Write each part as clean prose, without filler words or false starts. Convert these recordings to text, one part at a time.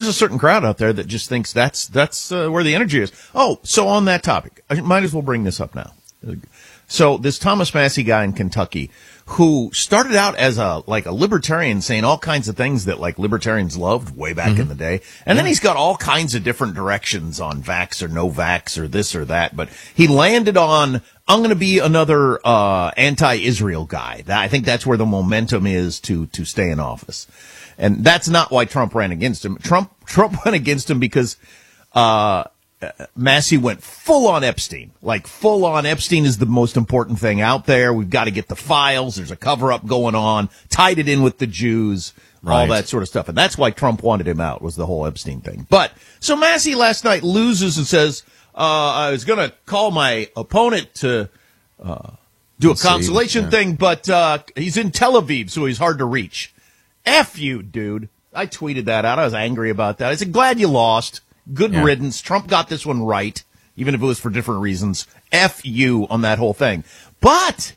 a certain crowd out there that just thinks that's where the energy is. Oh, so on that topic, I might as well bring this up now. So this Thomas Massie guy in Kentucky, who started out as a libertarian, saying all kinds of things that like libertarians loved way back in the day, and then he's got all kinds of different directions on vax or no vax or this or that. But he landed on, I'm going to be another anti-Israel guy. I think that's where the momentum is to stay in office, and that's not why Trump ran against him. Trump went against him because Massie went full on Epstein. Like full on Epstein is the most important thing out there. We've got to get the files. There's a cover up going on. Tied it in with the Jews, all that sort of stuff. And that's why Trump wanted him out, was the whole Epstein thing. But so Massie last night loses and says, I was going to call my opponent to do a consolation thing, but he's in Tel Aviv, so he's hard to reach. F you, dude. I tweeted that out. I was angry about that. I said, glad you lost. Good riddance. Trump got this one right, even if it was for different reasons. F you on that whole thing. But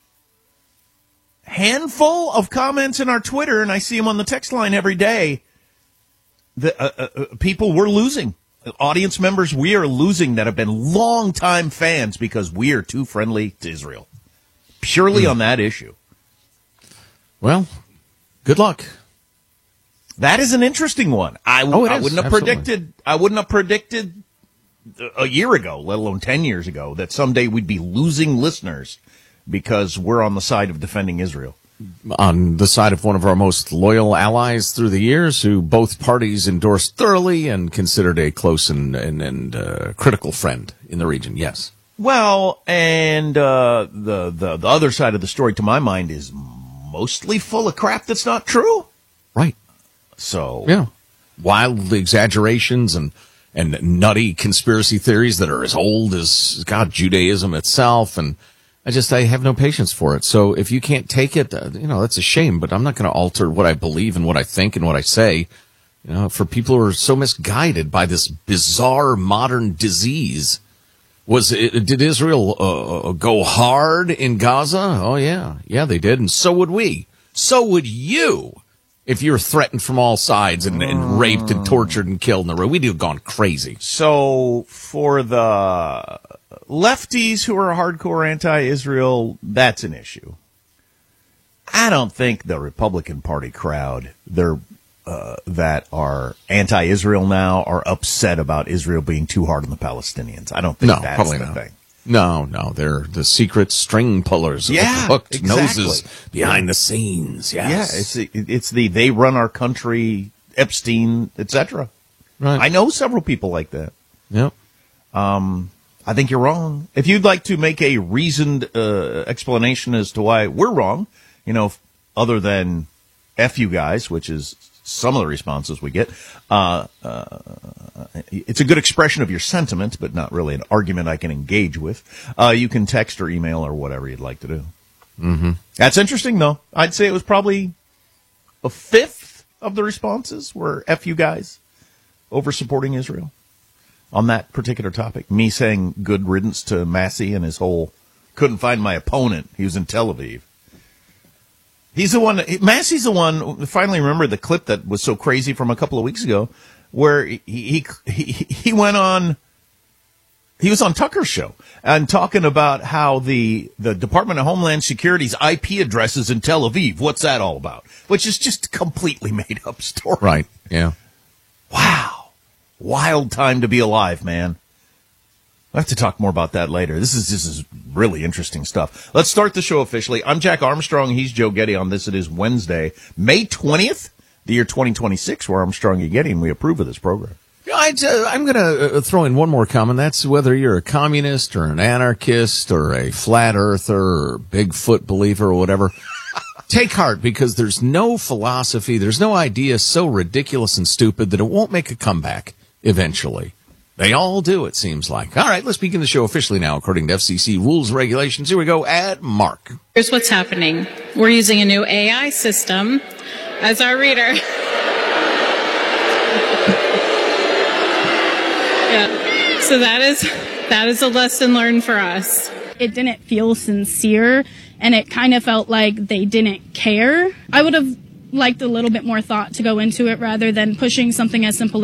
handful of comments in our Twitter, and I see them on the text line every day, people were losing. Audience members, we are losing that have been longtime fans because we are too friendly to Israel. Purely on that issue. Well, good luck. That is an interesting one. I wouldn't have predicted a year ago, let alone 10 years ago, that someday we'd be losing listeners because we're on the side of defending Israel. On the side of one of our most loyal allies through the years, who both parties endorsed thoroughly and considered a close and critical friend in the region. Yes. Well, and the other side of the story, to my mind, is mostly full of crap that's not true. Right. So yeah, wild exaggerations and nutty conspiracy theories that are as old as Judaism itself, and I have no patience for it. So if you can't take it, that's a shame. But I'm not going to alter what I believe and what I think and what I say. For people who are so misguided by this bizarre modern disease. Did Israel go hard in Gaza? Oh yeah, they did, and so would we. So would you. If you're threatened from all sides and raped and tortured and killed in the road, we'd have gone crazy. So for the lefties who are hardcore anti-Israel, that's an issue. I don't think the Republican Party crowd, that are anti-Israel now, are upset about Israel being too hard on the Palestinians. I don't think that's the thing. No, they're the secret string pullers with hooked noses behind the scenes. Yes. Yeah, it's the they run our country, Epstein, etc. Right. I know several people like that. Yep. I think you're wrong. If you'd like to make a reasoned explanation as to why we're wrong, other than F you guys, which is some of the responses we get, it's a good expression of your sentiment, but not really an argument I can engage with. You can text or email or whatever you'd like to do. Mm-hmm. That's interesting, though. I'd say it was probably a fifth of the responses were F you guys over supporting Israel on that particular topic. Me saying good riddance to Massie and his whole couldn't find my opponent. He was in Tel Aviv. He's the one, Massie's the one, finally remember the clip that was so crazy from a couple of weeks ago, where he went on, he was on Tucker's show and talking about how the Department of Homeland Security's IP addresses in Tel Aviv. What's that all about? Which is just a completely made up story. Right. Yeah. Wow. Wild time to be alive, man. We'll have to talk more about that later. This is really interesting stuff. Let's start the show officially. I'm Jack Armstrong. He's Joe Getty on this. It is Wednesday, May 20th, the year 2026. We're Armstrong and Getty, and we approve of this program. I'm going to throw in one more comment. That's whether you're a communist or an anarchist or a flat earther or Bigfoot believer or whatever. Take heart, because there's no philosophy, there's no idea so ridiculous and stupid that it won't make a comeback eventually. They all do, it seems like. All right, let's begin the show officially now, according to FCC rules and regulations. Here we go. Add Mark. Here's what's happening. We're using a new AI system as our reader. Yeah. So that is a lesson learned for us. It didn't feel sincere, and it kind of felt like they didn't care. I would have liked a little bit more thought to go into it rather than pushing something as simple